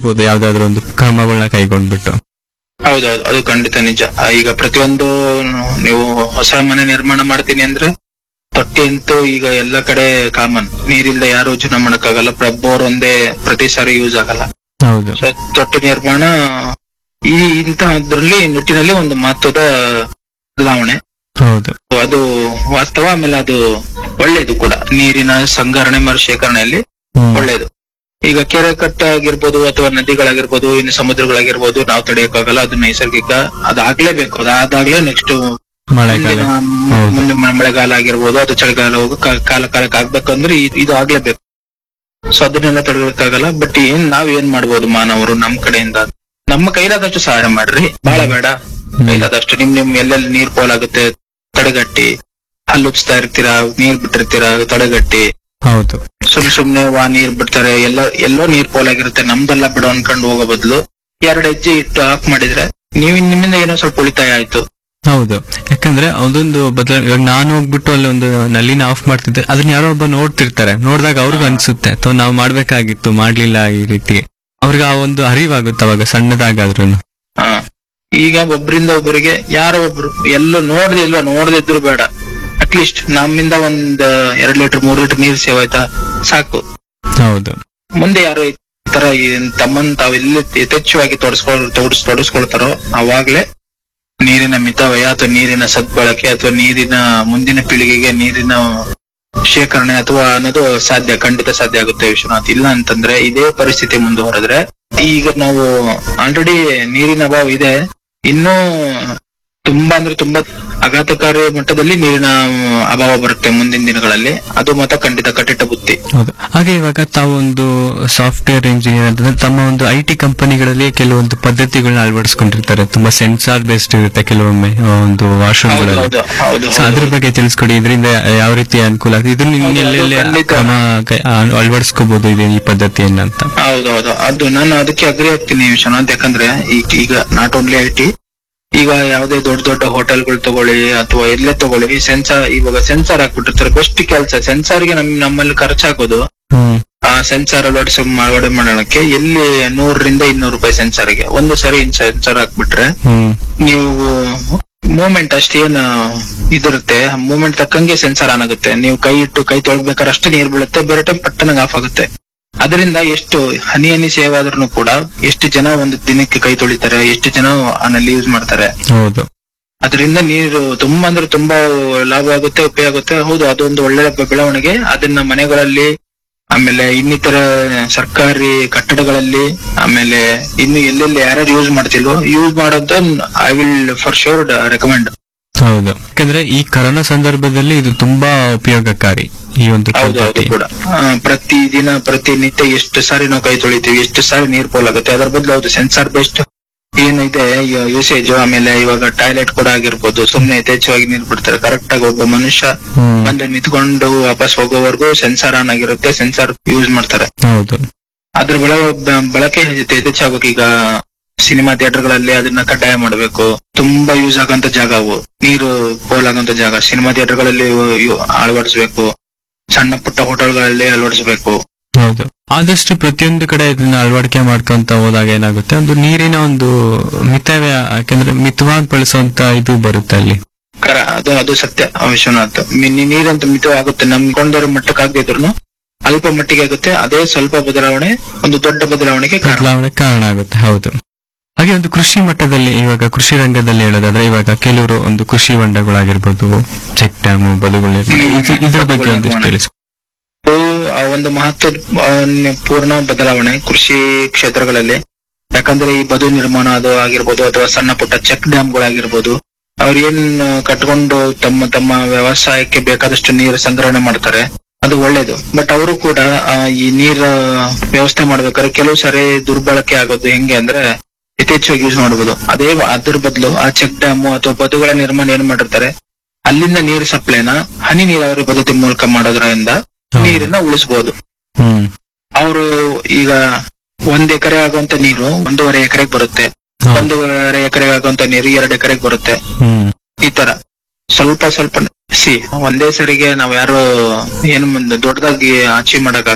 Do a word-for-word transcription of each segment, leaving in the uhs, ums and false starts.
ಮಾಡ್ಬೋದು ಯಾವ್ದಾದ್ರು ಒಂದು ಕ್ರಮಗಳನ್ನ ಕೈಗೊಂಡ್ಬಿಟ್ಟು. ಹೌದೌದು, ಅದು ಖಂಡಿತ ನಿಜ. ಈಗ ಪ್ರತಿಯೊಂದು ನೀವು ಹೊಸ ಮನೆ ನಿರ್ಮಾಣ ಮಾಡ್ತೀನಿ ಅಂದ್ರೆ ತೊಟ್ಟಿ ಅಂತೂ ಈಗ ಎಲ್ಲ ಕಡೆ ಕಾಮನ್. ನೀರಿಲ್ಲದೆ ಯಾರು ಜೀವನ ಮಾಡಕ್ಕಾಗಲ್ಲ. ಬೋರ್ ಒಂದೇ ಪ್ರತಿ ಸಾರಿ ಯೂಸ್ ಆಗಲ್ಲ. ಹೌದು. ಸೊ ತೊಟ್ಟಿ ನಿರ್ಮಾಣ ಈ ಇಂತಹದ್ರಲ್ಲಿ ನಿಟ್ಟಿನಲ್ಲಿ ಒಂದು ಮಹತ್ವದ ಬದಲಾವಣೆ. ಹೌದು, ಅದು ವಾಸ್ತವ. ಆಮೇಲೆ ಅದು ಒಳ್ಳೇದು ಕೂಡ, ನೀರಿನ ಸಂಗ್ರಹಣೆ ಮರುಶೇಖರಣೆಯಲ್ಲಿ ಒಳ್ಳೇದು. ಈಗ ಕೆರೆ ಕಟ್ಟೆ ಆಗಿರ್ಬೋದು ಅಥವಾ ನದಿಗಳಾಗಿರ್ಬೋದು, ಇನ್ನು ಸಮುದ್ರಗಳಾಗಿರ್ಬೋದು, ನಾವು ತಡೆಯಕ್ಕಾಗಲ್ಲ. ಅದು ನೈಸರ್ಗಿಕ, ಅದಾಗ್ಲೇಬೇಕು. ಅದಾದಾಗ್ಲೇ ನೆಕ್ಸ್ಟ್ ಮಳೆಗಾಲ ಮುಂದೆ ಮಳೆಗಾಲ ಆಗಿರ್ಬೋದು, ಅದು ಚಳಿಗಾಲ ಹೋಗೋ ಕಾಲ ಕಾಲಕ್ಕೆ ಆಗ್ಬೇಕಂದ್ರೆ ಇದು ಆಗ್ಲೇಬೇಕು. ಸೊ ಅದನ್ನೆಲ್ಲ ತಡೆಯಕ್ಕಾಗಲ್ಲ. ಬಟ್ ಏನ್ ನಾವ್ ಏನ್ ಮಾಡ್ಬೋದು ಮಾನವರು ನಮ್ ಕಡೆಯಿಂದ? ನಮ್ಮ ಕೈಲಾದಷ್ಟು ಸಹಾಯ ಮಾಡ್ರಿ, ಬಹಳ ಬೇಡ, ಕೈಲಾದಷ್ಟು. ನಿಮ್ ನಿಮ್ ಎಲ್ಲೆಲ್ಲಿ ನೀರ್ ಪೋಲಾಗುತ್ತೆ ತಡೆಗಟ್ಟಿ, ಹಲ್ಲುಚ್ತಾ ಇರ್ತೀರಾ, ನೀರ್ ಬಿಟ್ಟಿರ್ತೀರಾ, ತಡೆಗಟ್ಟಿ. ಹೌದು. ಸುಮ್ ಸುಮ್ನೆ ವಾ ನೀರ್ ಬಿಡ್ತಾರೆ, ಎಲ್ಲ ಎಲ್ಲೋ ನೀರ್ ಪೋಲಾಗಿರುತ್ತೆ, ನಮ್ದೆಲ್ಲ ಬಿಡೋ ಅನ್ಕೊಂಡು ಹೋಗೋ ಬದಲು ಎರಡ್ ಹೆಜ್ಜೆ ಇಟ್ಟು ಆಫ್ ಮಾಡಿದ್ರೆ ನೀವು ನಿಮ್ಮಿಂದ ಏನೋ ಸ್ವಲ್ಪ ಉಳಿತಾಯ ಆಯ್ತು. ಹೌದು, ಯಾಕಂದ್ರೆ ಅದೊಂದು ಬದಲ. ಇವಾಗ ನಾನು ಹೋಗ್ಬಿಟ್ಟು ಅಲ್ಲಿ ಒಂದು ನಲ್ಲಿನ ಆಫ್ ಮಾಡ್ತಿದ್ದೆ, ಅದನ್ನ ಯಾರೋ ಒಬ್ಬ ನೋಡ್ತಿರ್ತಾರೆ. ನೋಡಿದಾಗ ಅವ್ರಿಗೂ ಅನ್ಸುತ್ತೆ ಅಥವಾ ನಾವು ಮಾಡ್ಬೇಕಾಗಿತ್ತು, ಮಾಡ್ಲಿಲ್ಲ, ಈ ರೀತಿ ಅವ್ರಿಗೆ ಆ ಒಂದು ಅರಿವಾಗುತ್ತೆ ಅವಾಗ ಸಣ್ಣದಾಗಾದ್ರೂ. ಹಾ, ಈಗ ಒಬ್ರಿಂದ ಒಬ್ಬರಿಗೆ ಯಾರೋ ಒಬ್ರು ಎಲ್ಲೋ ನೋಡ್ದೆ ಇಲ್ವಾ, ನೋಡ್ದಿದ್ರು ಬೇಡ, ಅಟ್ಲೀಸ್ಟ್ ನಮ್ಮಿಂದ ಒಂದ್ ಎರಡ್ ಲೀಟರ್ ಮೂರ್ ಲೀಟರ್ ನೀರ್ ಸೇವ್ ಆಯ್ತಾ ಸಾಕು. ಹೌದು. ಮುಂದೆ ಯಾರು ಈ ತರ ತಮ್ಮನ್ ತಾವೆಲ್ಲಿ ಯಥೇಚ್ಛವಾಗಿ ತೊಡಸ್ಕೊಳ್ ತೊಡಸ್ ತೊಡಸ್ಕೊಳ್ತಾರೋ ಅವಾಗ್ಲೇ ನೀರಿನ ಮಿತವ್ಯಯ ಅಥವಾ ನೀರಿನ ಸದ್ಬಳಕೆ ಅಥವಾ ನೀರಿನ ಮುಂದಿನ ಪೀಳಿಗೆಗೆ ನೀರಿನ ಶೇಖರಣೆ ಅಥವಾ ಅನ್ನೋದು ಸಾಧ್ಯ, ಖಂಡಿತ ಸಾಧ್ಯ ಆಗುತ್ತೆ ವಿಶ್ವನಾಥ್. ಇಲ್ಲ ಅಂತಂದ್ರೆ ಇದೇ ಪರಿಸ್ಥಿತಿ ಮುಂದುವರೆದ್ರೆ, ಈಗ ನಾವು ಆಲ್ರೆಡಿ ನೀರಿನ ಅಭಾವ ಇದೆ, ಇನ್ನೂ ತುಂಬಾ ಅಂದ್ರೆ ತುಂಬಾ ಆಘಾತಕಾರಿ ಮಟ್ಟದಲ್ಲಿ ನೀರಿನ ಅಭಾವ ಬರುತ್ತೆ ಮುಂದಿನ ದಿನಗಳಲ್ಲಿ. ಅದು ಮಾತ್ರ ಖಂಡಿತ ಕಟ್ಟಿಟ್ಟ ಬುತ್ತಿ. ಹೌದು. ಹಾಗೆ ಇವಾಗ ತಾವು ಒಂದು ಸಾಫ್ಟ್ವೇರ್ ಇಂಜಿನಿಯರ್ ಅಂತಂದ್ರೆ ತಮ್ಮ ಒಂದು ಐ ಟಿ ಕಂಪನಿಗಳಲ್ಲಿ ಕೆಲವೊಂದು ಪದ್ಧತಿಗಳನ್ನ ಅಳವಡಿಸ್ಕೊಂಡಿರ್ತಾರೆ. ತುಂಬಾ ಸೆನ್ಸಾರ್ ಬೇಸ್ಡ್ ಇರುತ್ತೆ ಕೆಲವೊಮ್ಮೆ ಒಂದು ವಾಶ್ರೂಮ್ಗಳಲ್ಲಿ. ಅದ್ರ ಬಗ್ಗೆ ತಿಳಿಸ್ಕೊಡಿ, ಇದರಿಂದ ಯಾವ ರೀತಿ ಅನುಕೂಲ ಆಗುತ್ತೆ, ಇದನ್ನ ಎಲ್ಲೆಲ್ಲಿ ಕ್ರಮ ಅಳವಡಿಸ್ಕೋಬಹುದು ಇದೆ ಈ ಪದ್ಧತಿಯನ್ನ ಅಂತ. ಹೌದೌದು, ಅದು ನಾನು ಅದಕ್ಕೆ ಅಗ್ರಿ ಆಗ್ತೀನಿ ವಿಶ್ವನಾಥ್. ಯಾಕಂದ್ರೆ ಈಗ ನಾಟ್ ಓನ್ಲಿ ಐ ಟಿ, ಈಗ ಯಾವುದೇ ದೊಡ್ಡ ದೊಡ್ಡ ಹೋಟೆಲ್ಗಳು ತಗೊಳ್ಳಿ ಅಥವಾ ಎಲ್ಲೇ ತಗೊಳ್ಳಿ, ಸೆನ್ಸಾರ್ ಇವಾಗ ಸೆನ್ಸಾರ್ ಹಾಕ್ಬಿಟ್ಟಿರ್ತಾರೆ. ಬೆಸ್ಟ್ ಕೆಲಸ ಸೆನ್ಸಾರ್ಗೆ ನಮ್ ನಮ್ಮಲ್ಲಿ ಖರ್ಚಾಗೋದು ಆ ಸೆನ್ಸಾರ್ ಅಳವಡಿಸ ಅಳವಡೆ ಮಾಡೋಣಕ್ಕೆ ಎಲ್ಲಿ ನೂರರಿಂದ ಇನ್ನೂರು ರೂಪಾಯಿ ಸೆನ್ಸಾರ್ಗೆ. ಒಂದು ಸರಿ ಸೆನ್ಸಾರ್ ಹಾಕ್ಬಿಟ್ರೆ ನೀವು ಮೂಮೆಂಟ್ ಅಷ್ಟೇನ್ ಇದಿರುತ್ತೆ, ಮೂಮೆಂಟ್ ತಕ್ಕಂಗೆ ಸೆನ್ಸಾರ್ ಆನ್ ಆಗುತ್ತೆ. ನೀವು ಕೈ ಇಟ್ಟು ಕೈ ತೊಳ್ಬೇಕಾದ್ರೆ ಅಷ್ಟೇ ನೀರ್ ಬೀಳುತ್ತೆ, ಬೇರೆ ಟೈಮ್ ಪಟ್ಟನಾಗ ಆಫ್ ಆಗುತ್ತೆ. ಅದರಿಂದ ಎಷ್ಟು ಹನಿ ಹನಿ ಸೇವ್ ಆದ್ರೂ ಕೂಡ ಎಷ್ಟು ಜನ ಒಂದು ದಿನಕ್ಕೆ ಕೈ ತೊಳಿತಾರೆ, ಎಷ್ಟು ಜನ ನಲ್ಲಿ ಯೂಸ್ ಮಾಡ್ತಾರೆ. ಹೌದು. ಅದರಿಂದ ನೀರು ತುಂಬಾ ಅಂದ್ರೆ ತುಂಬಾ ಲಾಭ ಆಗುತ್ತೆ, ಉಪಯೋಗ ಆಗುತ್ತೆ. ಹೌದು, ಅದೊಂದು ಒಳ್ಳೆ ಬೆಳವಣಿಗೆ. ಅದನ್ನ ಮನೆಗಳಲ್ಲಿ, ಆಮೇಲೆ ಇನ್ನಿತರ ಸರ್ಕಾರಿ ಕಟ್ಟಡಗಳಲ್ಲಿ, ಆಮೇಲೆ ಇನ್ನು ಎಲ್ಲೆಲ್ಲಿ ಯಾರ್ಯಾರು ಯೂಸ್ ಮಾಡ್ತಿಲ್ವೋ ಯೂಸ್ ಮಾಡೋದು I will for sure recommend. ಹೌದು, ಯಾಕಂದ್ರೆ ಈ ಕರೋನಾ ಸಂದರ್ಭದಲ್ಲಿ ಇದು ತುಂಬಾ ಉಪಯೋಗಕಾರಿ ಈ ಒಂದು. ಹೌದೌದು ಕೂಡ. ಪ್ರತಿ ದಿನ ಪ್ರತಿನಿತ್ಯ ಎಷ್ಟು ಸಾರಿ ನಾವು ಕೈ ತೊಳಿತೀವಿ, ಎಷ್ಟು ಸಾರಿ ನೀರ್ ಪೋಲಾಗುತ್ತೆ. ಅದರ ಬದಲು ಹೌದು ಸೆನ್ಸಾರ್ ಬೇಸ್ಡ್ ಏನಿದೆ ಯೂಸೇಜ್. ಆಮೇಲೆ ಇವಾಗ ಟಾಯ್ಲೆಟ್ ಕೂಡ ಆಗಿರ್ಬೋದು, ಸುಮ್ನೆ ಯಥೇಚ್ಛವಾಗಿ ನೀರ್ ಬಿಡ್ತಾರೆ. ಕರೆಕ್ಟ್ ಆಗಿ ಒಬ್ಬ ಮನುಷ್ಯ ಬಂದು ನಿಂತ್ಕೊಂಡು ವಾಪಸ್ ಹೋಗೋವರೆಗೂ ಸೆನ್ಸಾರ್ ಆನ್ ಆಗಿರುತ್ತೆ, ಸೆನ್ಸಾರ್ ಯೂಸ್ ಮಾಡ್ತಾರೆ. ಹೌದು. ಅದ್ರ ಬಳ ಬಳಕೆ ಯಥೇಚ್ಛಾಗಬೇಕು. ಈಗ ಸಿನಿಮಾ ಥಿಯೇಟರ್ಗಳಲ್ಲಿ ಅದನ್ನ ಕಡ್ಡಾಯ ಮಾಡಬೇಕು. ತುಂಬಾ ಯೂಸ್ ಆಗಂತ ಜಾಗ ಅವು, ನೀರು ಪೋಲಾಗಂತ ಜಾಗ ಸಿನಿಮಾ ಥಿಯೇಟರ್ಗಳಲ್ಲಿ ಅಳವಡಿಸಬೇಕು, ಸಣ್ಣ ಪುಟ್ಟ ಹೋಟೆಲ್ಗಳಲ್ಲಿ ಅಳವಡಿಸಬೇಕು. ಹೌದು, ಆದಷ್ಟು ಪ್ರತಿಯೊಂದು ಕಡೆ ಇದನ್ನ ಅಳವಡಿಕೆ ಮಾಡ್ಕೊಂತ ಹೋದಾಗ ಏನಾಗುತ್ತೆ, ಒಂದು ನೀರಿನ ಒಂದು ಮಿತವ್ಯ, ಯಾಕಂದ್ರೆ ಮಿತವಾಗಿ ಬಳಸುವಂತ ಇದು ಬರುತ್ತೆ ಅಲ್ಲಿ. ಕರ ಅದು ಅದು ಸತ್ಯ ವಿಶ್ವನಾಥ್. ನೀರಂತ ಮಿತವಾಗುತ್ತೆ, ನಂಬ್ಕೊಂಡವ್ರ ಮಟ್ಟಕ್ಕೆ ಆಗದಿದ್ರು ಅಲ್ಪ ಮಟ್ಟಿಗೆ ಆಗುತ್ತೆ. ಅದೇ ಸ್ವಲ್ಪ ಬದಲಾವಣೆ ಒಂದು ದೊಡ್ಡ ಬದಲಾವಣೆಗೆ ಬದಲಾವಣೆ ಕಾರಣ ಆಗುತ್ತೆ. ಹೌದು. ಹಾಗೆ ಒಂದು ಕೃಷಿ ಮಟ್ಟದಲ್ಲಿ, ಇವಾಗ ಕೃಷಿ ರಂಗದಲ್ಲಿ ಹೇಳೋದಾದ್ರೆ, ಇವಾಗ ಕೆಲವರು ಒಂದು ಕೃಷಿ ಹೊಂಡಗಳಾಗಿರ್ಬೋದು, ಚೆಕ್ ಡ್ಯಾಮ್, ಬದುಗಳು, ಇದ್ರ ಬಗ್ಗೆ ಒಂದಿಷ್ಟು ತಿಳಿಸಿ. ಆ ಒಂದು ಮಹತ್ವ ಪೂರ್ಣ ಬದಲಾವಣೆ ಕೃಷಿ ಕ್ಷೇತ್ರಗಳಲ್ಲಿ. ಯಾಕಂದ್ರೆ ಈ ಬದು ನಿರ್ಮಾಣ ಅದು ಆಗಿರ್ಬೋದು ಅಥವಾ ಸಣ್ಣ ಪುಟ್ಟ ಚೆಕ್ ಡ್ಯಾಮ್ಗಳಾಗಿರ್ಬೋದು, ಅವ್ರು ಏನ್ ಕಟ್ಕೊಂಡು ತಮ್ಮ ತಮ್ಮ ವ್ಯವಸಾಯಕ್ಕೆ ಬೇಕಾದಷ್ಟು ನೀರು ಸಂಗ್ರಹಣೆ ಮಾಡ್ತಾರೆ, ಅದು ಒಳ್ಳೇದು. ಬಟ್ ಅವರು ಕೂಡ ಈ ನೀರ ವ್ಯವಸ್ಥೆ ಮಾಡ್ಬೇಕಾದ್ರೆ ಕೆಲವು ಸಾರಿ ದುರ್ಬಳಕೆ ಆಗೋದು ಹೆಂಗೆ ಅಂದ್ರೆ ಯಥೇಚ್ಛವಾಗಿ ಯೂಸ್ ಮಾಡಬಹುದು. ಅದೇ ಅದ್ರ ಬದಲು ಆ ಚೆಕ್ ಡ್ಯಾಮ್ ಅಥವಾ ಬದುಗಳ ನಿರ್ಮಾಣ ಏನ್ ಮಾಡಿರ್ತಾರೆ, ಅಲ್ಲಿಂದ ನೀರು ಸಪ್ಲೈನ ಹನಿ ನೀರಾವರಿ ಪದ್ಧತಿ ಮೂಲಕ ಮಾಡೋದ್ರಿಂದ ನೀರನ್ನ ಉಳಿಸಬಹುದು. ಅವರು ಈಗ ಒಂದ್ ಎಕರೆ ಆಗುವಂತ ನೀರು ಒಂದೂವರೆ ಎಕರೆಗೆ ಬರುತ್ತೆ, ಒಂದೂವರೆ ಎಕರೆಗೆ ಆಗುವಂತ ನೀರು ಎರಡು ಎಕರೆಗೆ ಬರುತ್ತೆ. ಈ ತರ ಸ್ವಲ್ಪ ಸ್ವಲ್ಪ ಸಿ ಒಂದೇ ಸರಿಗೆ ನಾವ್ ಯಾರು ಏನು ದೊಡ್ಡದಾಗಿ ಅಚೀವ್ ಮಾಡಕ್ ಆಗಲ್ಲ.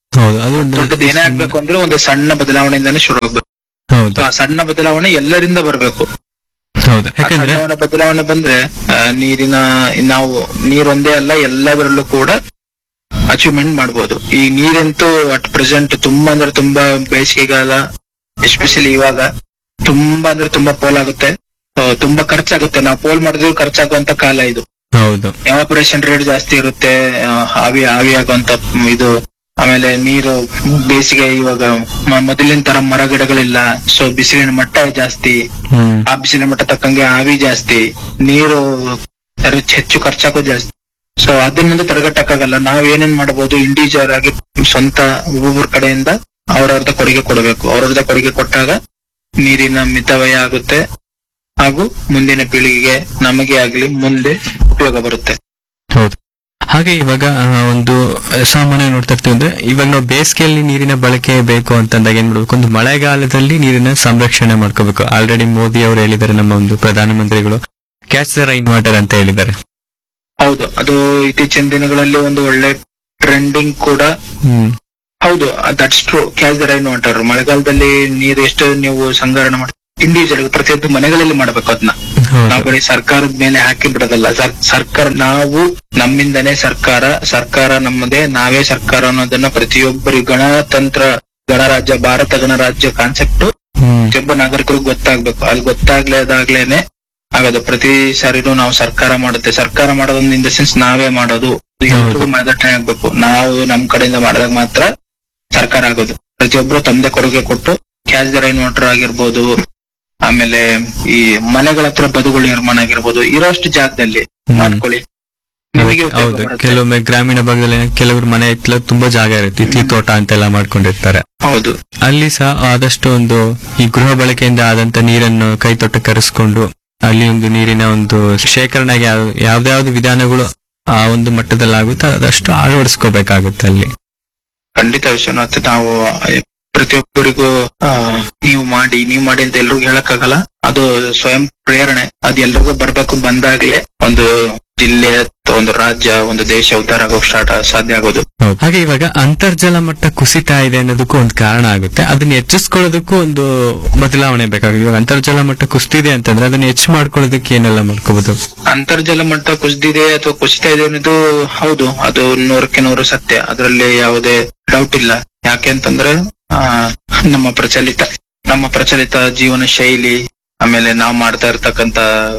ಹೌದು ಅದು ಒಂದು ದೊಡ್ಡದು ಏನೇ ಆಗ್ಬೇಕು ಅಂದ್ರೆ ಒಂದು ಸಣ್ಣ ಬದಲಾವಣೆಯಿಂದಾನೇ ಶುರು ಆಗ್ಬೇಕು. ಹೌದು ಆ ಸಣ್ಣ ಬದಲಾವಣೆ ಎಲ್ಲರಿಂದ ಬರಬೇಕು. ಹೌದು ಯಾಕಂದ್ರೆ ಸಣ್ಣ ಬದಲಾವಣೆ ಬಂದ್ರೆ ಆ, ನೀರಿನ ನಾವು ನೀರೊಂದೇ ಅಲ್ಲ ಎಲ್ಲದರಲ್ಲೂ ಕೂಡ ಅಚೀವ್ಮೆಂಟ್ ಮಾಡ್ಬೋದು. ಈ ನೀರಂತೂ ಅಟ್ ಪ್ರೆಸೆಂಟ್ ತುಂಬಾ ಅಂದ್ರೆ ತುಂಬಾ ಬೇಸಿಗೆಗಾಲ ಎಸ್ಪೆಷಲಿ ಇವಾಗ ತುಂಬಾ ಅಂದ್ರೆ ತುಂಬಾ ಪೋಲ್ ಆಗುತ್ತೆ, ಆ, ತುಂಬಾ ಖರ್ಚಾಗುತ್ತೆ. ನಾವು ಪೋಲ್ ಮಾಡಿದ್ರು ಖರ್ಚಾಗುವಂತ ಕಾಲ ಇದು. ಹೌದು ಎವಾಪರೇಷನ್ ರೇಟ್ ಜಾಸ್ತಿ ಇರುತ್ತೆ, ಆ, ಆವಿ ಆವಿ ಆಗುವಂತ ಇದು. ಆಮೇಲೆ ನೀರು ಬೇಸಿಗೆ ಇವಾಗ ಮ- ಮೊದಲಿನ ತರ ಮರ ಗಿಡಗಳಿಲ್ಲ, ಸೊ ಬಿಸಿಲಿನ ಮಟ್ಟ ಜಾಸ್ತಿ. ಹ್ಮ್ ಆ ಬಿಸಿಲಿನ ಮಟ್ಟ ತಕ್ಕಂಗೆ ಆವಿ ಜಾಸ್ತಿ, ನೀರು ಹೆಚ್ಚು ಹೆಚ್ಚು ಖರ್ಚಾಗೋದು ಜಾಸ್ತಿ. ಸೊ ಅದನ್ನ ತಡೆಗಟ್ಟಕ್ಕಾಗಲ್ಲ. ನಾವ್ ಏನೇನ್ ಮಾಡಬಹುದು, ಇಂಡಿವಿಜುವಲ್ ಆಗಿ ಸ್ವಂತ ಒಬ್ಬೊಬ್ಬರ ಕಡೆಯಿಂದ ಅವ್ರವ್ರದ ಕೊಡುಗೆ ಕೊಡಬೇಕು. ಅವ್ರವ್ರದ ಕೊಡುಗೆ ಕೊಟ್ಟಾಗ ನೀರಿನ ಮಿತವ್ಯಯ ಆಗುತ್ತೆ ಹಾಗೂ ಮುಂದಿನ ಪೀಳಿಗೆಗೆ ನಮಗೆ ಆಗ್ಲಿ ಮುಂದೆ ಉಪಯೋಗ ಬರುತ್ತೆ. ಹೌದು. ಹಾಗೆ ಇವಾಗ ಆ, ಒಂದು ಸಾಮಾನ್ಯ ನೋಡ್ತಾ ಇರ್ತೀವಿ ಅಂದ್ರೆ ಇವಾಗ ನಾವು ಬೇಸಿಗೆಯಲ್ಲಿ ನೀರಿನ ಬಳಕೆ ಬೇಕು ಅಂತಂದಾಗ ಏನ್ ಮಾಡ್ಬೇಕು, ಒಂದು ಮಳೆಗಾಲದಲ್ಲಿ ನೀರಿನ ಸಂರಕ್ಷಣೆ ಮಾಡ್ಕೋಬೇಕು. ಆಲ್ರೆಡಿ ಮೋದಿ ಅವರು ಹೇಳಿದ್ದಾರೆ, ನಮ್ಮ ಒಂದು ಪ್ರಧಾನಮಂತ್ರಿಗಳು ಕ್ಯಾಚ್ ದ ರೈನ್ ವಾಟರ್ ಅಂತ ಹೇಳಿದ್ದಾರೆ. ಹೌದು, ಅದು ಇತ್ತೀಚಿನ ದಿನಗಳಲ್ಲಿ ಒಂದು ಒಳ್ಳೆ ಟ್ರೆಂಡಿಂಗ್ ಕೂಡ. ಹ್ಮ್ ಹೌದು, that's true. Catch the rain water ಮಳೆಗಾಲದಲ್ಲಿ ನೀರು ಎಷ್ಟು ನೀವು ಸಂಗ್ರಹಣೆ ಮಾಡಿ ಇಂಡಿವಿಜುವಲ್ ಪ್ರತಿಯೊಂದು ಮನೆಗಳಲ್ಲಿ ಮಾಡ್ಬೇಕು. ಅದನ್ನ ನಾವು ಹೌದು ಬರೀ ಸರ್ಕಾರದ ಮೇಲೆ ಹಾಕಿ ಬಿಡೋದಲ್ಲ. ಸರ್- ಸರ್ಕಾರ ನಾವು ನಮ್ಮಿಂದನೇ ಸರ್ಕಾರ, ಸರ್ಕಾರ ನಮ್ಮದೇ, ನಾವೇ ಸರ್ಕಾರ ಅನ್ನೋದನ್ನ ಪ್ರತಿಯೊಬ್ಬರಿ ಗಣತಂತ್ರ ಗಣರಾಜ್ಯ ಭಾರತ ಗಣರಾಜ್ಯ ಕಾನ್ಸೆಪ್ಟ್ ಹ್ಮ್ ಪ್ರತಿಯೊಬ್ಬ ನಾಗರಿಕರಿಗೂ ಗೊತ್ತಾಗ್ಬೇಕು. ಅಲ್ಲಿ ಗೊತ್ತಾಗ್ಲೇದಾಗ್ಲೇನೆ ಆಗೋದು. ಪ್ರತಿ ಸಾರಿನೂ ನಾವು ಸರ್ಕಾರ ಮಾಡುತ್ತೆ, ಸರ್ಕಾರ ಮಾಡೋದೊಂದು ಇನ್ ದ ಸೆನ್ಸ್ ನಾವೇ ಮಾಡೋದು. ಎಲ್ರಿಗೂ ಮಾದಟನೆ ಆಗ್ಬೇಕು. ನಾವು ನಮ್ ಕಡೆಯಿಂದ ಮಾಡಿದಾಗ ಮಾತ್ರ ಸರ್ಕಾರ ಆಗೋದು. ಪ್ರತಿಯೊಬ್ರು ತಮ್ಮದೇ ಕೊಡುಗೆ ಕೊಟ್ಟು ಕ್ಯಾಚ್ ದ ರೈನ್ ವಾಟರ್ ಆಗಿರ್ಬೋದು, ಆಮೇಲೆ ಈ ಮನೆಗಳ ಹತ್ರ ಬದುಗಳು ನಿರ್ಮಾಣ ಆಗಿರ್ಬೋದು, ಇರೋಷ್ಟು ಜಾಗದಲ್ಲಿ ಮಾಡ್ಕೊಳ್ಳಿ. ನಿಮಗೆ ಉಪಯೋಗ ಹೌದು. ಬರುತ್ತೆ. ಕೆಲವೊಮ್ಮೆ ಗ್ರಾಮೀಣ ಭಾಗದಲ್ಲಿ ಕೆಲವರು ಮನೆ ಹತ್ರ ತುಂಬಾ ಜಾಗ ಇರುತ್ತೆ, ಟೀ ತೋಟ ಅಂತೆಲ್ಲ ಮಾಡ್ಕೊಂಡಿರ್ತಾರೆ. ಹೌದು ಅಲ್ಲಿ ಸಹ ಆದಷ್ಟು ಒಂದು ಈ ಗೃಹ ಬಳಕೆಯಿಂದ ಆದಂತ ನೀರನ್ನು ಕೈ ತೊಟ್ಟು ಕರೆಸ್ಕೊಂಡು ಅಲ್ಲಿ ಒಂದು ನೀರಿನ ಒಂದು ಶೇಖರಣೆಗೆ ಯಾವ- ಯಾವ್ದಾವ್ದು ವಿಧಾನಗಳು ಆ ಒಂದು ಮಟ್ಟದಲ್ಲಿ ಆಗುತ್ತೆ ಅದಷ್ಟು ಅಳವಡಿಸ್ಕೋಬೇಕಾಗುತ್ತೆ ಅಲ್ಲಿ. ಖಂಡಿತ ವಿಶ್ವನಾಥ್. ನಾವು ಪ್ರತಿಯೊಬ್ಬರಿಗೂ ಆ, ನೀವು ಮಾಡಿ ನೀವು ಮಾಡಿ ಅಂತ ಎಲ್ರಿಗೂ ಹೇಳಕ್ಕಾಗಲ್ಲ. ಅದು ಸ್ವಯಂ ಪ್ರೇರಣೆ. ಅದು ಎಲ್ರಿಗೂ ಬರ್ಬೇಕು. ಬಂದಾಗ್ಲೇ ಒಂದು ಜಿಲ್ಲೆ ಅಥವಾ ಒಂದು ರಾಜ್ಯ, ಒಂದು ದೇಶ ಉದ್ಧಾರ ಆಗೋಕ್ ಸ್ಟಾರ್ಟ್ ಸಾಧ್ಯ ಆಗೋದು. ಹೌದು. ಹಾಗೆ ಇವಾಗ ಅಂತರ್ಜಲ ಮಟ್ಟ ಕುಸಿತಾ ಇದೆ ಅನ್ನೋದಕ್ಕೂ ಒಂದು ಕಾರಣ ಆಗುತ್ತೆ. ಅದನ್ನ ಹೆಚ್ಚಿಸ್ಕೊಳ್ಳೋದಕ್ಕೂ ಒಂದು ಬದಲಾವಣೆ ಬೇಕಾಗುತ್ತೆ. ಇವಾಗ ಅಂತರ್ಜಲ ಮಟ್ಟ ಕುಸಿತಿದೆ ಅಂತಂದ್ರೆ ಅದನ್ನ ಹೆಚ್ಚು ಮಾಡ್ಕೊಳ್ಳೋದಕ್ಕೆ ಏನೆಲ್ಲ ಮಾಡ್ಕೋಬಹುದು? ಅಂತರ್ಜಲ ಮಟ್ಟ ಕುಸಿದಿದೆ ಅಥವಾ ಕುಸಿತಾ ಇದೆ ಅನ್ನೋದು ಹೌದು, ಅದು ನೂರಕ್ಕೆ ನೂರು ಸತ್ಯ. ಅದರಲ್ಲಿ ಯಾವುದೇ ಡೌಟ್ ಇಲ್ಲ. ಯಾಕೆ ಅಂತಂದ್ರೆ ಆ ನಮ್ಮ ಪ್ರಚಲಿತ ನಮ್ಮ ಪ್ರಚಲಿತ ಜೀವನ ಶೈಲಿ, ಆಮೇಲೆ ನಾವು ಮಾಡ್ತಾ ಇರ್ತಕ್ಕಂತ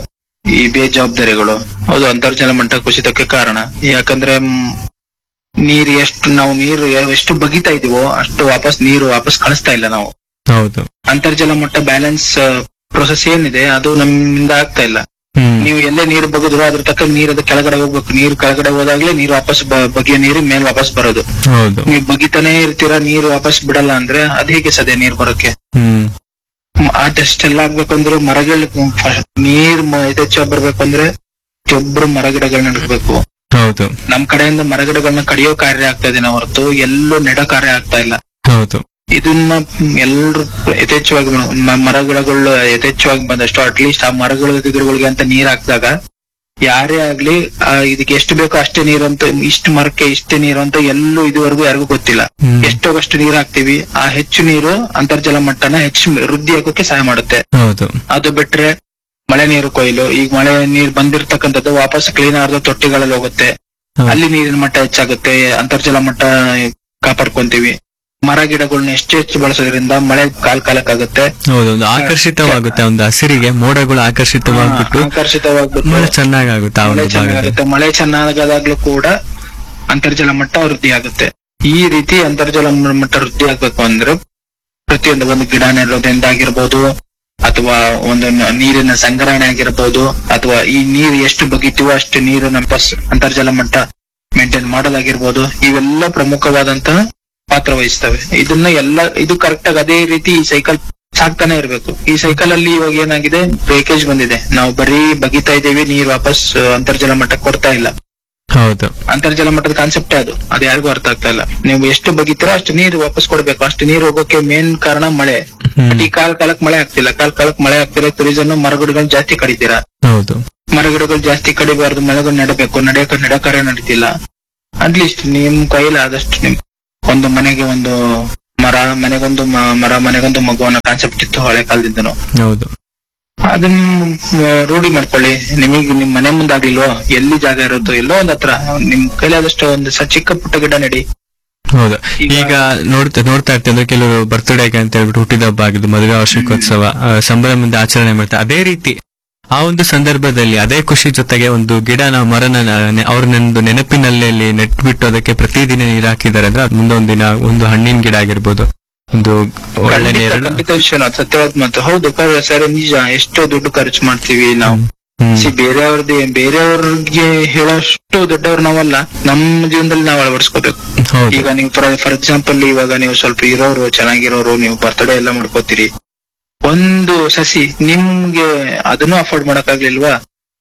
ಈ ಬೇಜವಾಬ್ದಾರಿಗಳು, ಹೌದು ಅಂತರ್ಜಲ ಮಟ್ಟ ಕುಸಿತಕ್ಕೆ ಕಾರಣ. ಯಾಕಂದ್ರೆ ಮ್, ನೀರು ಎಷ್ಟು ನಾವು ನೀರು ಎಷ್ಟು ಬಗಿತಾ ಇದೀವೋ ಅಷ್ಟು ವಾಪಸ್ ನೀರು ವಾಪಸ್ ಕಳಿಸ್ತಾ ಇಲ್ಲ ನಾವು. ಹೌದು. ಅಂತರ್ಜಲ ಮಟ್ಟ ಬ್ಯಾಲೆನ್ಸ್ ಪ್ರೊಸೆಸ್ ಏನಿದೆ ಅದು ನಮ್ಮಿಂದ ಆಗ್ತಾ ಇಲ್ಲ. ಹ್ಮ್ ನೀವು ಎಲ್ಲೇ ನೀರು ಬಗಿದ್ರು ಅದ್ರ ತಕ್ಕ ನೀರು ಅದು ಕೆಳಗಡೆ ಹೋಗ್ಬೇಕು. ನೀರು ಕೆಳಗಡೆ ಹೋದಾಗ್ಲೇ ನೀರು ವಾಪಸ್ ಬ- ಬಗೆಯ ನೀರು ಮೇಲ್ ವಾಪಸ್ ಬರೋದು. ಹೌದು. ನೀವು ಬಗಿತಾನೆ ಇರ್ತೀರಾ, ನೀರು ವಾಪಸ್ ಬಿಡಲ್ಲ ಅಂದ್ರೆ ಅದ್ ಹೇಗೆ ಸದ್ಯ ನೀರ್ ಬರೋಕೆ? ಹ್ಮ್ ಅದೆಷ್ಟೆಲ್ಲ ಆಗ್ಬೇಕಂದ್ರೆ ಮರಗಳು ನೀರ್ ಮ- ಯಥೇಚ್ಛ ಬರ್ಬೇಕಂದ್ರೆ ಪ್ರತಿಯೊಬ್ರು ಮರಗಿಡಗಳನ್ನ ನೆಡ್ಬೇಕು. ಹೌದು. ನಮ್ ಕಡೆಯಿಂದ ಮರಗಿಡಗಳನ್ನ ಕಡಿಯೋ ಕಾರ್ಯ ಆಗ್ತಾ ಇದೆ ಹೊರತು ಎಲ್ಲೂ ನೆಡೋ ಕಾರ್ಯ ಆಗ್ತಾ ಇಲ್ಲ. ಹೌದು. ಇದನ್ನ ಎಲ್ರು ಯಥೇಚ್ಛವಾಗಿ ಮ- ಮರಗಿಡಗಳು ಯಥೇಚ್ಛವಾಗಿ ಬಂದಷ್ಟು ಅಟ್ಲೀಸ್ಟ್ ಆ ಮರಗಳ ಗಿಡಗಳಿಗೆ ಅಂತ ನೀರ್ ಹಾಕಿದಾಗ ಯಾರೇ ಆಗ್ಲಿ ಆ ಇದಕ್ಕೆ ಎಷ್ಟು ಬೇಕೋ ಅಷ್ಟೇ ನೀರು ಅಂತ, ಇಷ್ಟು ಮರಕ್ಕೆ ಇಷ್ಟೇ ನೀರು ಅಂತ ಎಲ್ಲೂ ಇದುವರೆಗೂ ಯಾರಿಗೂ ಗೊತ್ತಿಲ್ಲ. ಹ್ಮ್. ಎಷ್ಟೋಗಷ್ಟು ನೀರ್ ಹಾಕ್ತಿವಿ, ಆ ಹೆಚ್ಚು ನೀರು ಅಂತರ್ಜಲ ಮಟ್ಟನ ಹೆಚ್ಚು ವೃದ್ಧಿ ಆಗೋಕೆ ಸಹಾಯ ಮಾಡುತ್ತೆ. ಹೌದು. ಅದು ಬಿಟ್ರೆ ಮಳೆ ನೀರು ಕೊಯ್ಲು, ಈಗ ಮಳೆ ನೀರು ಬಂದಿರ್ತಕ್ಕಂಥದ್ದು ವಾಪಸ್ ಕ್ಲೀನ್ ಆದ ತೊಟ್ಟಿಗಳಲ್ಲಿ ಹೋಗುತ್ತೆ. ಹೌದು. ಅಲ್ಲಿ ನೀರಿನ ಮಟ್ಟ ಹೆಚ್ಚಾಗುತ್ತೆ, ಅಂತರ್ಜಲ ಮಟ್ಟ ಕಾಪಾಡ್ಕೊಂತೀವಿ. ಮರ ಗಿಡಗಳನ್ನ ಎಷ್ಟು ಹೆಚ್ಚು ಬಳಸೋದ್ರಿಂದ ಮಳೆ ಕಾಲ್ ಕಾಲಕ್ಕಾಗುತ್ತೆ, ಹೌದು. ಒಂದು ಆಕರ್ಷಿತವಾಗುತ್ತೆ, ಒಂದು ಹಸಿರಿಗೆ ಮೋಡಗಳು ಆಕರ್ಷಿತವಾಗ್ಬಿಟ್ಟು ಆಕರ್ಷಿತವಾಗ್ಬಿಟ್ಟು ಮಳೆ ಚೆನ್ನಾಗಾಗುತ್ತೆ ಆ ಮಳೆ ಒಂದು ಭಾಗದಲ್ಲಿ. ಚೆನ್ನಾಗುತ್ತೆ. ಮಳೆ ಚೆನ್ನಾಗಾದಾಗ್ಲೂ ಕೂಡ ಅಂತರ್ಜಲ ಮಟ್ಟ ವೃದ್ಧಿ ಆಗುತ್ತೆ. ಈ ರೀತಿ ಅಂತರ್ಜಲ ಮಟ್ಟ ವೃದ್ಧಿ ಆಗ್ಬೇಕು ಅಂದ್ರೆ ಪ್ರತಿಯೊಂದು ಒಂದು ಗಿಡ ನೆಡೋದ್ರಿಂದ ಆಗಿರ್ಬೋದು, ಅಥವಾ ಒಂದು ನ- ನೀರಿನ ಸಂಗ್ರಹಣೆ ಆಗಿರ್ಬೋದು, ಅಥವಾ ಈ ನೀರು ಎಷ್ಟು ಬಗಿತೀವೋ ಅಷ್ಟು ನೀರು ನಮ್ಮ ಅಂತರ್ಜಲ ಮಟ್ಟ ಮೇಂಟೈನ್ ಮಾಡೋದಾಗಿರ್ಬೋದು, ಇವೆಲ್ಲ ಪ್ರಮುಖವಾದಂತಹ ಪಾತ್ರ ವಹಿಸ್ತವೆ. ಇದನ್ನ ಎಲ್ಲ ಇದು ಕರೆಕ್ಟ್ ಆಗಿ ಅದೇ ರೀತಿ ಈ ಸೈಕಲ್ ಸಾಕ್ತಾನೆ ಇರ್ಬೇಕು. ಈ ಸೈಕಲ್ ಅಲ್ಲಿ ಇವಾಗ ಏನಾಗಿದೆ, ಬ್ರೇಕೇಜ್ ಬಂದಿದೆ. ನಾವು ಬರೀ ಬಗಿತಾ ಇದ್ದೀವಿ, ನೀರು ವಾಪಸ್ ಅಂತರ್ಜಲ ಮಟ್ಟಕ್ಕೆ ಕೊಡ್ತಾ ಇಲ್ಲ. ಹೌದು. ಅಂತರ್ಜಲ ಮಟ್ಟದ ಕಾನ್ಸೆಪ್ಟೇ ಅದು. ಅದು ಯಾರಿಗೂ ಅರ್ಥ ಆಗ್ತಾ ಇಲ್ಲ. ನೀವು ಎಷ್ಟು ಬಗಿತೀರೋ ಅಷ್ಟು ನೀರು ವಾಪಸ್ ಕೊಡ್ಬೇಕು. ಅಷ್ಟು ನೀರು ಹೋಗೋಕೆ ಮೇನ್ ಕಾರಣ ಮಳೆ. ಹ್ಮ್. ಬಟ್ ಈ ಕಾಲ್ ಕಾಲಕ್ ಮಳೆ ಆಗ್ತಿಲ್ಲ. ಕಾಲ್ ಕಾಲಕ್ ಮಳೆ ಆಗ್ತಿಲ್ಲ. ಟೂರಿಸಂ ಮರಗಿಡಗಳು ಜಾಸ್ತಿ ಕಡಿತೀರಾ. ಹೌದು. ಮರಗಿಡಗಳು ಜಾಸ್ತಿ ಕಡಿಬಾರ್ದು, ಮಳೆಗಳು ನೆಡಬೇಕು. ನಡೆಯಕ ನೆಡ ಕಾರ್ಯ ನಡೀತಿಲ್ಲ. ಅಟ್ಲೀಸ್ಟ್ ನಿಮ್ ಕೈಲಿ ಆದಷ್ಟು ನಿಮ್ ಒಂದು ಮನೆಗೆ ಒಂದು ಮರ, ಮನೆಗೊಂದು ಮ- ಮರ ಮನೆಗೊಂದು ಮಗು ಅನ್ನೋ ಕಾನ್ಸೆಪ್ಟ್ ಇತ್ತು ಹಳೆ ಕಾಲದಿಂದನು. ಹೌದು. ಅದನ್ನ ಆ, ರೂಢಿ ಮಾಡ್ಕೊಳ್ಳಿ. ನಿಮಗೆ ನಿಮ್ ಮನೆ ಮುಂದಾಗ್ಲಿಲ್ವೋ, ಎಲ್ಲಿ ಜಾಗ ಇರುತ್ತೋ ಎಲ್ಲೋ ಒಂದ್ ಹತ್ರ ನಿಮ್ ಕೈಲಾದಷ್ಟು ಒಂದು ಸ ಚಿಕ್ಕ ಪುಟ್ಟ ಗಿಡ ನೆಡಿ. ಹೌದು. ಈಗ- ಈಗ ನೋಡ್ತಾ ನೋಡ್ತಾ ಇರ್ತೀವಿ ಅಂದ್ರೆ ಕೆಲವರು ಬರ್ತ್ಡೇಗೆ ಅಂತ ಹೇಳ್ಬಿಟ್ಟು ಹುಟ್ಟಿದ ಹಬ್ಬ ಆಗಿದ್ದು, ಮದುವೆ ವಾರ್ಷಿಕೋತ್ಸವ, ಆ, ಸಂಭ್ರಮದಿಂದ ಆಚರಣೆ ಮಾಡ್ತಾರೆ. ಅದೇ ರೀತಿ ಆ ಒಂದು ಸಂದರ್ಭದಲ್ಲಿ ಅದೇ ಖುಷಿ ಜೊತೆಗೆ ಒಂದು ಗಿಡ ನಾವು ಮರನ ನೆ- ಅವ್ರ ನಂದು ನೆನಪಿನಲ್ಲಿ ನೆಟ್ಬಿಟ್ಟು ಅದಕ್ಕೆ ಪ್ರತಿದಿನ ನೀರು ಹಾಕಿದ್ದಾರೆ ಅಂದ್ರೆ ಅದು ಮುಂದೊಂದ್ ದಿನ ಒಂದು ಹಣ್ಣಿನ ಗಿಡ ಆಗಿರ್ಬೋದು, ಒಂದು ಒಳ್ಳೆ ಖಂಡಿತ ನೇರಳು. ಖಂಡಿತ ವಿಶ್ವನಾಥ್, ಸತ್ಯವಾದ ಮಾತು. ಹೌದು ಕ- ಸರಿ, ನಿಜ. ಎಷ್ಟೋ ದುಡ್ಡು ಖರ್ಚು ಮಾಡ್ತೀವಿ ನಾವು. ಹ್ಮ್. ಸಿ ಬೇರೆಯವ್ರದ್ದು ಬೇರೆಯವ್ರಿಗೆ ಹೇಳೋಷ್ಟು ದೊಡ್ಡವ್ರು ನಾವಲ್ಲ. ನಮ್ಮ ಜೀವನದಲ್ಲಿ ನಾವು ಅಳವಡಿಸ್ಕೋಬೇಕು. ಹೌದು. ಈಗ ನೀವು ಫಾರ್ ಫಾರ್ ಎಕ್ಸಾಂಪಲ್, ಇವಾಗ ನೀವು ಸ್ವಲ್ಪ ಇರೋರು, ಚೆನ್ನಾಗಿರೋರು, ನೀವು ಬರ್ತ್ಡೇ ಎಲ್ಲ ಮಾಡ್ಕೋತೀರಿ. ಒಂದು ಸಸಿ ನಿಮ್ಗೆ ಅದನ್ನು ಅಫೋರ್ಡ್ ಮಾಡಕ್ಕಾಗ್ಲಿಲ್ವಾ?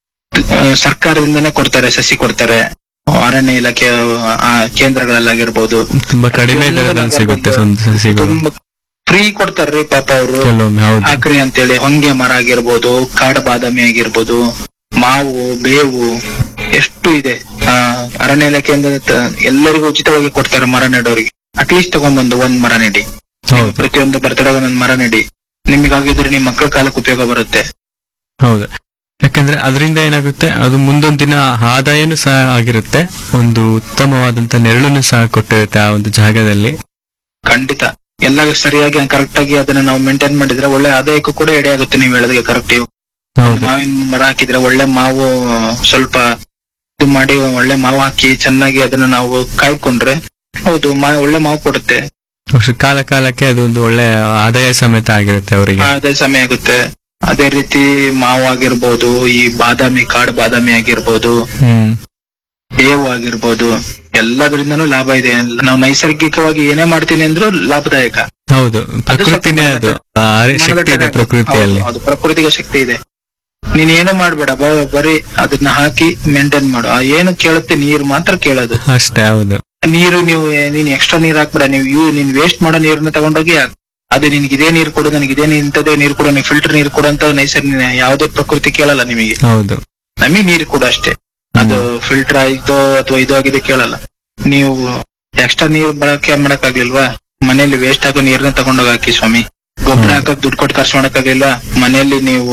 ಆ, ಸರ್ಕಾರದಿಂದನೇ ಕೊಡ್ತಾರೆ, ಸಸಿ ಕೊಡ್ತಾರೆ. ಅರಣ್ಯ ಇಲಾಖೆ ಆ, ಕೇಂದ್ರಗಳಲ್ಲಾಗಿರ್ಬೋದು, ತುಂಬಾ ಕಡಿಮೆ ದರದಲ್ಲಿ ಸಿಗುತ್ತೆ ಒಂದು ಸಸಿಗಳು ತುಂಬಾ ಫ್ರೀ ಕೊಡ್ತಾರ್ರಿ ಪಾಪ ಅವರು. ಕೆಲವೊಮ್ಮೆ. ಹೌದು. ಆಕ್ರಿ ಅಂತೇಳಿ ಹೊಂಗೆ ಮರ ಆಗಿರ್ಬೋದು, ಕಾಡು ಬಾದಾಮಿ ಆಗಿರ್ಬೋದು, ಮಾವು, ಬೇವು, ಎಷ್ಟು ಇದೆ. ಆ ಅರಣ್ಯ ಇಲಾಖೆಯಿಂದ ತ- ಎಲ್ಲರಿಗೂ ಉಚಿತವಾಗಿ ಕೊಡ್ತಾರೆ ಮರ ನೆಡೋರಿಗೆ. ಅಟ್ಲೀಸ್ಟ್ ತಗೊಂಡ್ಬಂದು ಒಂದ್ ಮರ ನೆಡಿ. ಹೌದು. ಪ್ರತಿಯೊಂದು ಬರ್ತಡೇ ಒಂದೊಂದ್ ಮರ ನೆಡಿ. ನಿಮಗಾಗಿದ್ರೆ ನಿಮ್ ಮಕ್ಕಳ ಕಾಲಕ್ಕೆ ಉಪಯೋಗ ಬರುತ್ತೆ. ಹೌದು. ಯಾಕಂದ್ರೆ ಅದರಿಂದ ಏನಾಗುತ್ತೆ, ಅದು ಮುಂದೊಂದ್ ದಿನ ಆದಾಯನೂ ಸಹ ಆಗಿರುತ್ತೆ, ಒಂದು ಉತ್ತಮವಾದಂತ ನೆರಳನ್ನು ಸಹ ಕೊಟ್ಟಿರುತ್ತೆ ಆ ಒಂದು ಜಾಗದಲ್ಲಿ. ಖಂಡಿತ ಎಲ್ಲ ಸರಿಯಾಗಿ ಕರೆಕ್ಟ್ ಆಗಿ ಅದನ್ನ ನಾವು ಮೇಂಟೈನ್ ಮಾಡಿದ್ರೆ ಒಳ್ಳೆ ಆದಾಯಕ್ಕೂ ಕೂಡ ಎಡೆ ಆಗುತ್ತೆ. ನೀವು ಹೇಳೋದಕ್ಕೆ ಕರೆಕ್ಟ್. ಹೌದು. ಮಾವಿನ ಮರ ಹಾಕಿದ್ರೆ ಒಳ್ಳೆ ಮಾವು, ಸ್ವಲ್ಪ ಇದು ಮಾಡಿ ಒಳ್ಳೆ ಮಾವು ಹಾಕಿ ಚೆನ್ನಾಗಿ ಅದನ್ನ ನಾವು ಕಾಯ್ಕೊಂಡ್ರೆ, ಹೌದು, ಮಾ ಒಳ್ಳೆ ಮಾವು ಕೊಡುತ್ತೆ. ವರ್ಷ ಕಾಲ ಕಾಲಕ್ಕೆ ಅದೊಂದು ಒಳ್ಳೆ ಆದಾಯ ಸಮೇತ ಆಗಿರುತ್ತೆ ಅವರಿಗೆ. ಅದೇ ಸಮಯ ಆಗುತ್ತೆ. ಅದೇ ರೀತಿ ಮಾವು ಆಗಿರ್ಬೋದು, ಈ ಬಾದಾಮಿ, ಕಾಡು ಬಾದಾಮಿ ಆಗಿರ್ಬೋದು, ಹ್ಮ್. ಬೇವು ಆಗಿರ್ಬೋದು, ಎಲ್ಲದರಿಂದನೂ ಲಾಭ ಇದೆ. ನಾವು ನೈಸರ್ಗಿಕವಾಗಿ ಏನೇ ಮಾಡ್ತೀನಿ ಅಂದ್ರೂ ಲಾಭದಾಯಕ. ಹೌದು. ಪ್ರಕೃತಿನೇ ಅದು, ಆ ಶಕ್ತಿ ಇದೆ ಪ್ರಕೃತಿಯಲ್ಲಿ. ಹೌದು, ಪ್ರಕೃತಿಗೆ ಶಕ್ತಿ ಇದೆ. ನೀನ್ ಏನು ಮಾಡ್ಬೇಡ, ಬ- ಬರೀ ಅದನ್ನ ಹಾಕಿ ಮೇಂಟೈನ್ ಮಾಡು. ಆ ಏನು ಕೇಳುತ್ತೆ, ನೀರು ಮಾತ್ರ ಕೇಳೋದು. ಅಷ್ಟೇ. ಹೌದು. ನೀರು ನೀವು ನೀನ್ ಎಕ್ಸ್ಟ್ರಾ ನೀರ್ ಹಾಕ್ಬೇಡ. ನೀವು ಇವು ನೀನ್ ವೇಸ್ಟ್ ಮಾಡೋ ನೀರನ್ನ ತಗೊಂಡೋಗಿ ಹಾಕ್. ಅದು ನಿನ್ಗೆ ಇದೇ ನೀರು ಕೊಡು, ನನಗೆ ಇದೇ ಇಂಥದೇ ನೀರು ಕೊಡು, ನೀವು ಫಿಲ್ಟರ್ ನೀರು ಕೊಡು ಅಂತ ನೈಸರ್ಗಿಕ ಯಾವುದೇ ಪ್ರಕೃತಿ ಕೇಳಲ್ಲ ನಿಮಗೆ. ಹೌದು. ನಮಗೆ ನೀರು ಕೂಡ ಅಷ್ಟೇ. ಅದು ಫಿಲ್ಟರ್ ಆಯ್ತೋ ಅಥವಾ ಇದು ಆಗಿದೆ ಕೇಳಲ್ಲ. ನೀವು ಎಕ್ಸ್ಟ್ರಾ ನೀರು ಬಳಕೆ ಮಾಡಕ್ಕಾಗ್ಲಿಲ್ವಾ? ಮನೆಯಲ್ಲಿ ವೇಸ್ಟ್ ಆಗೋ ನೀರನ್ನ ತಗೊಂಡೋಗಿ ಹಾಕಿ ಸ್ವಾಮಿ. ಗೊಬ್ಬರ ಹಾಕಕ್ ದುಡ್ಡು ಕೊಟ್ಟು ಖರ್ಚು ಮಾಡಕ್ಕಾಗ್ಲಿಲ್ವಾ? ಮನೆಯಲ್ಲಿ ನೀವು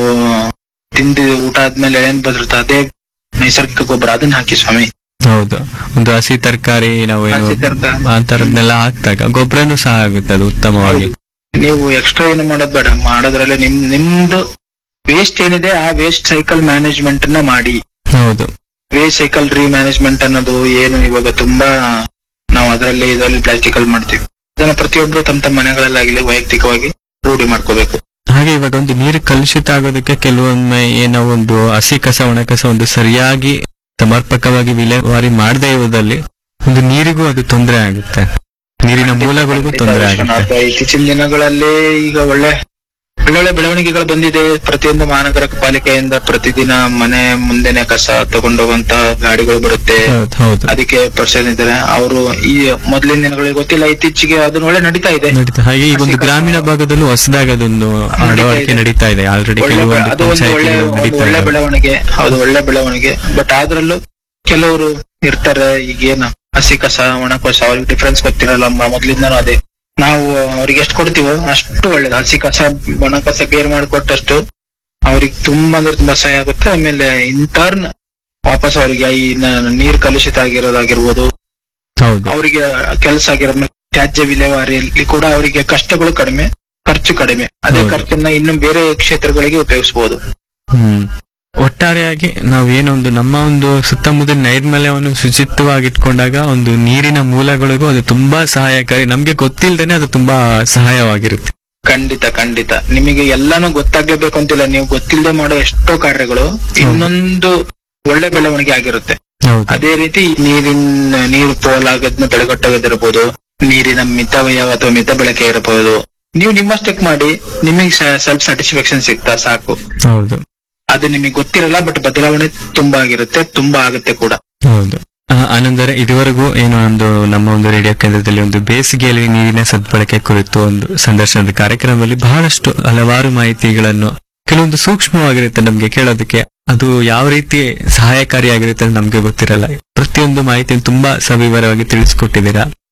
ತಿಂದು ಊಟ ಆದ್ಮೇಲೆ ಏನ್ ಬದಿರುತ್ತೆ ಅದೇ ನೈಸರ್ಗಿಕ ಗೊಬ್ಬರ, ಅದನ್ನ ಹಾಕಿ ಸ್ವಾಮಿ. ಹೌದು. ಒಂದು ಹಸಿ ತರಕಾರಿ ನಾವು ಏನು ಹಸಿ ತರಕಾರಿ. ಆ ತರದ್ನೆಲ್ಲ ಹಾಕ್ದಾಗ ಗೊಬ್ಬರನು ಸಹ ಆಗುತ್ತೆ ಅದು ಉತ್ತಮವಾಗಿ. ನೀವು ಎಕ್ಸ್ಟ್ರಾ ಏನು ಮಾಡೋದ್ ಬೇಡ. ಮಾಡೋದ್ರಲ್ಲಿ ನಿಮ್ ನಿಮ್ದು ವೇಸ್ಟ್ ಏನಿದೆ ಆ ವೇಸ್ಟ್ ಸೈಕಲ್ ಮ್ಯಾನೇಜ್ಮೆಂಟ್ ಅನ್ನ ಮಾಡಿ. ಹೌದು. ವೇಸ್ಟ್ ಸೈಕಲ್ ರೀ ಮ್ಯಾನೇಜ್ಮೆಂಟ್ ಅನ್ನೋದು ಏನು ಇವಾಗ ತುಂಬಾ ನಾವು ಅದರಲ್ಲಿ ಇದರಲ್ಲಿ ಪ್ಲಾಸ್ಟಿಕ್ ಅಲ್ಲಿ ಮಾಡ್ತೀವಿ. ಅದನ್ನ ಪ್ರತಿಯೊಬ್ರು ತಮ್ಮ ತಮ್ಮ ಮನೆಗಳಲ್ಲಾಗಲಿ ವೈಯಕ್ತಿಕವಾಗಿ ರೂಢಿ ಮಾಡ್ಕೋಬೇಕು. ಹಾಗೆ ಇವಾಗ ಒಂದು ನೀರು ಕಲುಷಿತ ಆಗೋದಕ್ಕೆ ಕೆಲವೊಮ್ಮೆ ಏನೋ ಒಂದು ಹಸಿ ಕಸ ಒಣ ಕಸ ಒಂದು ಸರಿಯಾಗಿ ಸಮರ್ಪಕವಾಗಿ ವಿಲೇವಾರಿ ಮಾಡದೇ ಇರುವುದಲ್ಲಿ ಒಂದು ನೀರಿಗೂ ಅದು ತೊಂದರೆ ಆಗುತ್ತೆ, ನೀರಿನ ಮೂಲಗಳಿಗೂ ತೊಂದರೆ ಆಗುತ್ತೆ. ಇತ್ತೀಚಿನ ದಿನಗಳಲ್ಲಿ ಈಗ ಒಳ್ಳೆ ಒಳ್ಳೊಳ್ಳೆ ಬೆಳವಣಿಗೆಗಳು ಬಂದಿದೆ. ಪ್ರತಿಯೊಂದು ಮಹಾನಗರ ಪಾಲಿಕೆಯಿಂದ ಪ್ರತಿದಿನ ಮನೆ ಮುಂದೆನೆ ಕಸ ತಗೊಂಡೋಗುವಂತ ಗಾಡಿಗಳು ಬರುತ್ತೆ. ಹೌದು. ಹೌದು. ಅದಕ್ಕೆ ಪರ್ಸನ್ ಇದ್ದಾರೆ ಅವರು. ಈ ಮೊದಲಿನ ದಿನಗಳಿಗೆ ಗೊತ್ತಿಲ್ಲ, ಇತ್ತೀಚೆಗೆ ಅದನ್ನ ಒಳ್ಳೆ ನಡೀತಾ ಇದೆ. ನಡೀತಾ. ಹಾಗೆ ಈ ಒಂದು ಗ್ರಾಮೀಣ ಭಾಗದಲ್ಲೂ ಹೊಸದಾಗಿ ಅದೊಂದು ಅಳವಡಿಕೆ ನಡೀತಾ ಇದೆ ಆಲ್ರೆಡಿ. ಒಳ್ಳೆ ಬೆ- ಕೆಲವೊಂದು ಅದು ಒಂದು ಒಳ್ಳೆ ಪಂಚಾಯತಿಗಳು ಒಂದು ನಡೀತಾ ಒಳ್ಳೆ ಇದೆ. ಬೆಳವಣಿಗೆ. ಹೌದು, ಒಳ್ಳೆ ಬೆಳವಣಿಗೆ. ಬಟ್ ಅದ್ರಲ್ಲೂ ಕೆಲವರು ಇರ್ತಾರೆ, ಈಗೇನು ಹಸಿ ಕಸ ಒಣ ಕಸ ಅವ್ರಿಗೆ ಡಿಫ್ರೆನ್ಸ್ ಗೊತ್ತಿರಲ್ಲ. ಮ- ಮೊದ್ಲಿಂದನೂ ಅದೇ ನಾವು ಅವ್ರಿಗೆ ಎಷ್ಟು ಕೊಡ್ತೀವೋ ಅಷ್ಟು ಒಳ್ಳೇದು. ಹಸಿ ಕಸ ಒಣ ಕಸ ಬೇರ್ ಮಾಡಿಕೊಟ್ಟಷ್ಟು ಅವ್ರಿಗೆ ತುಂಬಾ ಅಂದ್ರೆ ತುಂಬಾ ಸಹಾಯ ಆಗುತ್ತೆ. ಆಮೇಲೆ ಇಂಟರ್ನ್ ವಾಪಸ್ ಅವರಿಗೆ ಈ ನ- ನೀರ್ ಕಲುಷಿತ ಆಗಿರೋದಾಗಿರ್ಬೋದು, ಹೌದು. ಅವರಿಗೆ ಕೆಲಸ ಆಗಿರೋ ತ್ಯಾಜ್ಯ ವಿಲೇವಾರಿಯಲ್ಲಿ ಕೂಡ ಅವರಿಗೆ ಕಷ್ಟಗಳು ಕಡಿಮೆ, ಖರ್ಚು ಕಡಿಮೆ. ಅದೇ ಹೌದು. ಖರ್ಚನ್ನ ಇನ್ನು ಬೇರೆ ಕ್ಷೇತ್ರಗಳಿಗೆ ಉಪಯೋಗಿಸಬಹುದು. ಹ್ಮ್. ಒಟ್ಟಾರೆಯಾಗಿ ನಾವು ಏನೊಂದು ನಮ್ಮ ಒಂದು ಸುತ್ತಮುತ್ತಲ ನೈರ್ಮಲ್ಯವನ್ನು ಶುಚಿತ್ವವಾಗಿಟ್ಕೊಂಡಾಗ ಒಂದು ನೀರಿನ ಮೂಲಗಳಿಗೂ ಅದು ತುಂಬಾ ಸಹಾಯಕಾರಿ. ನಮ್ಗೆ ಗೊತ್ತಿಲ್ದೇನೆ ಅದು ತುಂಬಾ ಸಹಾಯವಾಗಿರುತ್ತೆ. ಖಂಡಿತ ಖಂಡಿತ. ನಿಮಗೆ ಎಲ್ಲಾನು ಗೊತ್ತಾಗ್ಲೇಬೇಕು ಅಂತಿಲ್ಲ. ನೀವು ಗೊತ್ತಿಲ್ಲದೆ ಮಾಡೋ ಎಷ್ಟೋ ಕಾರ್ಯಗಳು ಇನ್ನೊಂದು ಒಳ್ಳೆ ಬೆಳವಣಿಗೆ ಆಗಿರುತ್ತೆ. ಹೌದು. ಅದೇ ರೀತಿ ನೀರಿನ ನೀರು ಪೋಲಾಗೋದನ್ನ ತಡೆಗಟ್ಟೋದಿರ್ಬೋದು, ನೀರಿನ ಮಿತವ್ಯಯ ಅಥವಾ ಮಿತ ಬಳಕೆ ಇರಬಹುದು. ನೀವು ನಿಮ್ಮಷ್ಟಕ್ಕೆ ಮಾಡಿ, ನಿಮಗೆ ಸೆಲ್ಫ್ ಸ್ಯಾಟಿಸ್ಫ್ಯಾಕ್ಷನ್ ಸಿಗ್ತಾ ಸಾಕು. ಹೌದು. ಅದು ನಿಮಗೆ ಗೊತ್ತಿರಲ್ಲ, ಬಟ್ ಬದಲಾವಣೆ ತುಂಬಾ ಆಗಿರುತ್ತೆ, ತುಂಬಾ ಆಗುತ್ತೆ ಕೂಡ. ಹೌದು. ಆ, ಆನಂದರೆ ಇದುವರೆಗೂ ಏನು ಒಂದು ನಮ್ಮ ಒಂದು ರೇಡಿಯೋ ಕೇಂದ್ರದಲ್ಲಿ ಒಂದು ಬೇಸಿಗೆಯಲ್ಲಿ ನೀರಿನ ಸದ್ಬಳಕೆ ಕುರಿತು ಒಂದು ಸಂದರ್ಶನದ ಕಾರ್ಯಕ್ರಮದಲ್ಲಿ ಬಹಳಷ್ಟು ಹಲವಾರು ಮಾಹಿತಿಗಳನ್ನು, ಕೆಲವೊಂದು ಸೂಕ್ಷ್ಮವಾಗಿರುತ್ತೆ ನಮ್ಗೆ ಕೇಳೋದಕ್ಕೆ, ಅದು ಯಾವ ರೀತಿ ಸಹಾಯಕಾರಿಯಾಗಿರುತ್ತೆ ಅಂತ ನಮ್ಗೆ ಗೊತ್ತಿರಲ್ಲ. ಪ್ರತಿಯೊಂದು ಮಾಹಿತಿಯನ್ನು ತುಂಬಾ ಸವಿವರವಾಗಿ ತಿಳಿಸ್ಕೊಟ್ಟಿದ್ದೀರಾ.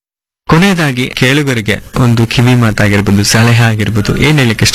ಕೊನೆಯದಾಗಿ ಕೇಳುಗರಿಗೆ ಒಂದು ಕಿವಿ ಮಾತಾಗಿರ್ಬೋದು, ಸಲಹೆ ಆಗಿರ್ಬೋದು, ಏನ್ ಹೇಳಿಕ್ಕೆ